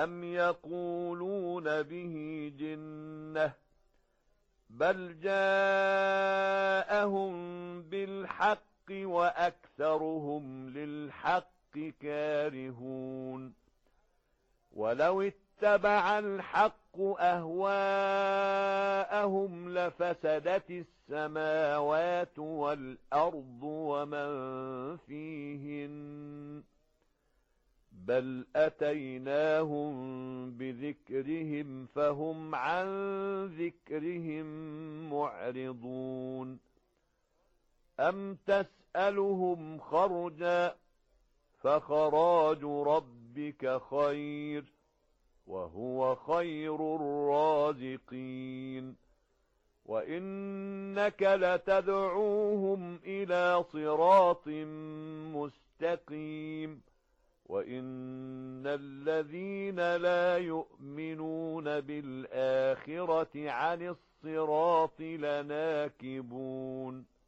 أَمْ يَقُولُونَ بِهِ جِنَّةٌ بَلْ جَاءَهُم بِالْحَقِّ وَأَكْثَرُهُمْ لِلْحَقِّ كَارِهُونَ وَلَوِ اتَّبَعَ الْحَقُّ أَهْوَاءَهُمْ لَفَسَدَتِ السَّمَاوَاتُ وَالْأَرْضُ وَمَن فِيهِنَّ بَلْ أَتَيْنَاهُم بِذِكْرِهِمْ فَهُمْ عَن ذِكْرِهِمْ مُعْرِضُونَ أَمْ تَسْأَلُهُمْ خَرْجًا فَخَرَاجُ رَبِّكَ خَيْرٌ وَهُوَ خَيْرُ الرَّازِقِينَ وَإِنَّكَ لَتَدْعُوهُمْ إِلَى صِرَاطٍ مُسْتَقِيمٍ وَإِنَّ الَّذِينَ لَا يُؤْمِنُونَ بِالْآخِرَةِ عَنِ الصِّرَاطِ لَنَاكِبُونَ